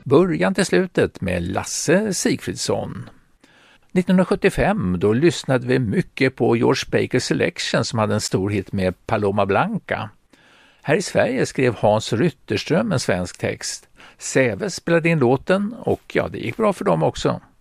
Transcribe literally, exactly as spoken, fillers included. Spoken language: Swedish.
Början till slutet med Lasse Sigfridsson. nittonhundrasjuttiofem då lyssnade vi mycket på George Baker Selection som hade en stor hit med Paloma Blanca. Här i Sverige skrev Hans Rytterström en svensk text. Säve spelade in låten och ja, det gick bra för dem också.